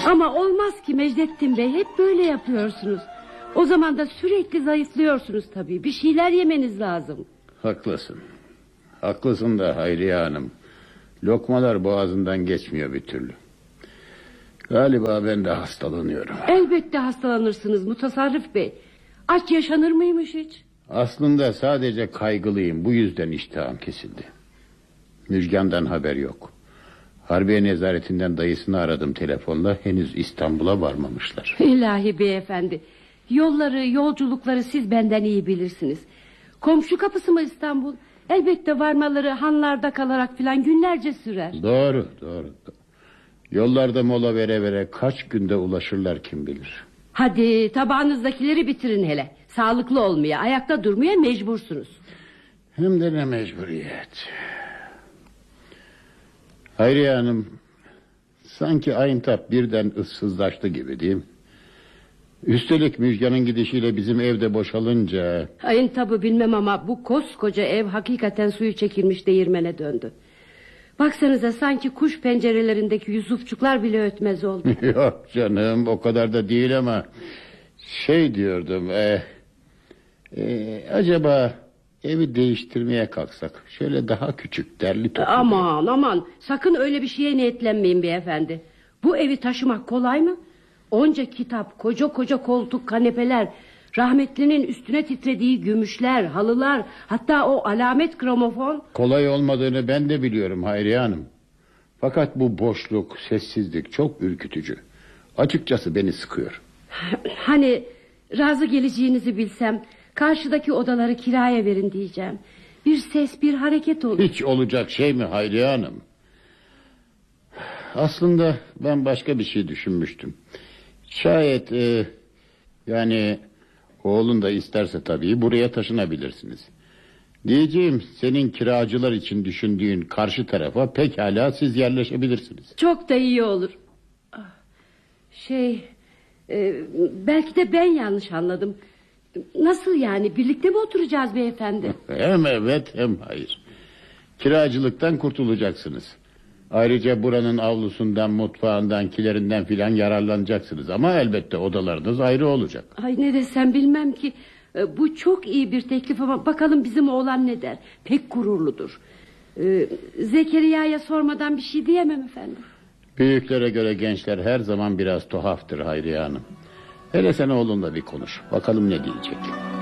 Ama olmaz ki Mecdettin Bey, hep böyle yapıyorsunuz. O zaman da sürekli zayıflıyorsunuz tabii. Bir şeyler yemeniz lazım. Haklısın. Haklısın da Hayriye Hanım. Lokmalar boğazından geçmiyor bir türlü. Galiba ben de hastalanıyorum. Elbette hastalanırsınız Mutasarrif Bey. Aç yaşanır mıymış hiç? Aslında sadece kaygılıyım. Bu yüzden iştahım kesildi. Müjgan'dan haber yok. Harbiye nezaretinden dayısını aradım telefonla. Henüz İstanbul'a varmamışlar. İlahi beyefendi. Yolları, yolculukları siz benden iyi bilirsiniz. Komşu kapısı mı İstanbul? Elbette varmaları hanlarda kalarak filan günlerce sürer. Doğru. Yollarda mola vere vere kaç günde ulaşırlar kim bilir. Hadi tabağınızdakileri bitirin hele. Sağlıklı olmaya, ayakta durmaya mecbursunuz. Hem de ne mecburiyet. Hayriye Hanım, sanki Ayıntap birden ıssızlaştı gibi değil mi? Üstelik Müjgan'ın gidişiyle bizim evde boşalınca... Ayıntap'ı bilmem ama bu koskoca ev hakikaten suyu çekilmiş değirmene döndü. Baksanıza, sanki kuş pencerelerindeki yusufçuklar bile ötmez oldu. Yok canım, o kadar da değil ama... Şey diyordum... acaba evi değiştirmeye kalksak... Şöyle daha küçük, derli toplu... Aman, sakın öyle bir şeye niyetlenmeyin beyefendi. Bu evi taşımak kolay mı? Onca kitap, koca koltuk, kanepeler... Rahmetlinin üstüne titrediği gümüşler, halılar... Hatta o alamet gramofon... Kolay olmadığını ben de biliyorum Hayriye Hanım. Fakat bu boşluk, sessizlik çok ürkütücü. Açıkçası beni sıkıyor. Hani razı geleceğinizi bilsem... Karşıdaki odaları kiraya verin diyeceğim. Bir ses, bir hareket olur. Hiç olacak şey mi Hayriye Hanım? Aslında ben başka bir şey düşünmüştüm. Şayet yani oğlun da isterse tabii buraya taşınabilirsiniz. Diyeceğim, senin kiracılar için düşündüğün karşı tarafa pekala siz yerleşebilirsiniz. Çok da iyi olur. Belki de ben yanlış anladım. Nasıl yani, birlikte mi oturacağız beyefendi? Hem evet hem hayır. Kiracılıktan kurtulacaksınız. Ayrıca buranın avlusundan, mutfağından, kilerinden filan yararlanacaksınız. Ama elbette odalarınız ayrı olacak. Ay ne desem bilmem ki. Bu çok iyi bir teklif ama bakalım bizim oğlan ne der. Pek gururludur. Zekeriya'ya sormadan bir şey diyemem efendim. Büyüklere göre gençler her zaman biraz tuhaftır Hayriye Hanım. Hele sen oğlunla bir konuş. Bakalım ne diyecek.